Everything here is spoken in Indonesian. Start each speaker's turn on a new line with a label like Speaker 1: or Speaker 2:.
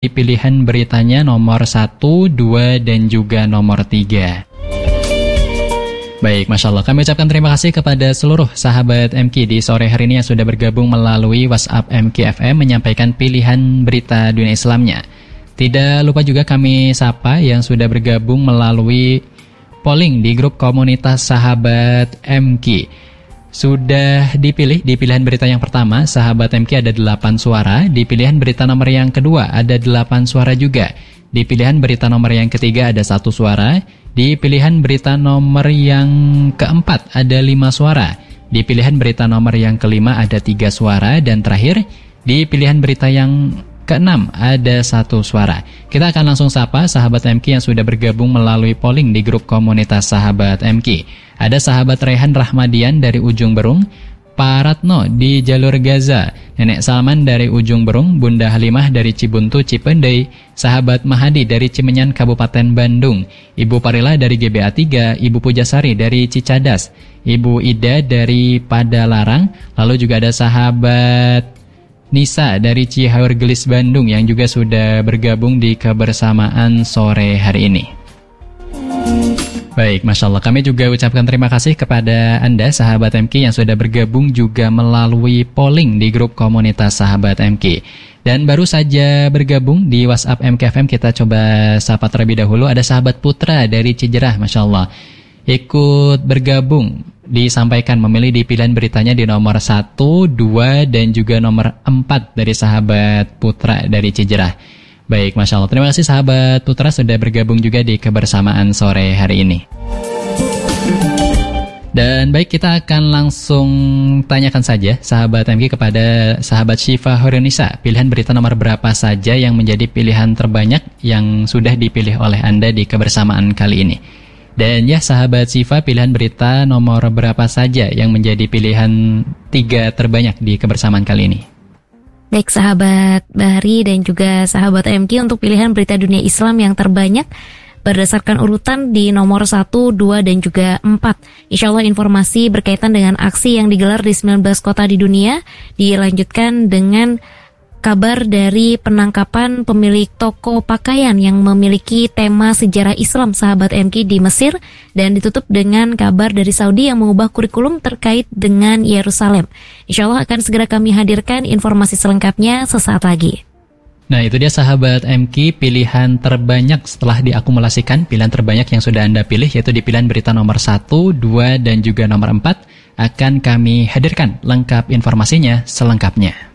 Speaker 1: pilihan beritanya nomor 1, 2, dan juga nomor 3. Baik, Masya Allah. Kami ucapkan terima kasih kepada seluruh sahabat MQ di sore hari ini yang sudah bergabung melalui WhatsApp MQ FM menyampaikan pilihan berita dunia Islamnya. Tidak lupa juga kami sapa yang sudah bergabung melalui polling di grup komunitas sahabat MQ. Sudah dipilih di pilihan berita yang pertama, sahabat MQ ada 8 suara. Di pilihan berita nomor yang kedua ada 8 suara juga. Di pilihan berita nomor yang ketiga ada 1 suara. Di pilihan berita nomor yang keempat ada 5 suara. Di pilihan berita nomor yang kelima ada 3 suara. Dan terakhir, di pilihan berita yang keenam ada 1 suara. Kita akan langsung sapa sahabat MQ yang sudah bergabung melalui polling di grup komunitas sahabat MQ. Ada sahabat Rehan Rahmadian dari Ujung Berung, Pak Ratno di Jalur Gaza, Nenek Salman dari Ujung Berung, Bunda Halimah dari Cibuntu Cipendei, sahabat Mahadi dari Cimenyan Kabupaten Bandung, Ibu Parila dari GBA 3, Ibu Pujasari dari Cicadas, Ibu Ida dari Padalarang, lalu juga ada sahabat Nisa dari Cihaur Gelis Bandung yang juga sudah bergabung di kebersamaan sore hari ini. Baik, Masya Allah. Kami juga ucapkan terima kasih kepada Anda, sahabat MQ, yang sudah bergabung juga melalui polling di grup komunitas sahabat MQ. Dan baru saja bergabung di WhatsApp MKFM, kita coba sapa terlebih dahulu. Ada sahabat Putra dari Cijerah, Masya Allah. Ikut bergabung, disampaikan memilih di pilihan beritanya di nomor 1, 2, dan juga nomor 4 dari sahabat Putra dari Cijerah. Baik, Masya Allah. Terima kasih sahabat Putra sudah bergabung juga di kebersamaan sore hari ini. Dan baik, kita akan langsung tanyakan saja sahabat MQ kepada sahabat Syifa Horonisa. Pilihan berita nomor berapa saja yang menjadi pilihan terbanyak yang sudah dipilih oleh Anda di kebersamaan kali ini? Dan ya sahabat Syifa, pilihan berita nomor berapa saja yang menjadi pilihan 3 terbanyak di kebersamaan kali ini?
Speaker 2: Baik sahabat Bahari dan juga sahabat MQ, untuk pilihan berita dunia Islam yang terbanyak berdasarkan urutan di nomor 1, 2, dan juga 4. Insya Allah informasi berkaitan dengan aksi yang digelar di 19 kota di dunia dilanjutkan dengan kabar dari penangkapan pemilik toko pakaian yang memiliki tema sejarah Islam sahabat MQ di Mesir, dan ditutup dengan kabar dari Saudi yang mengubah kurikulum terkait dengan Yerusalem. Insya Allah akan segera kami hadirkan informasi selengkapnya sesaat lagi.
Speaker 1: Nah, itu dia sahabat MQ, pilihan terbanyak setelah diakumulasikan, pilihan terbanyak yang sudah Anda pilih yaitu di pilihan berita nomor 1, 2, dan juga nomor 4 akan kami hadirkan lengkap informasinya selengkapnya.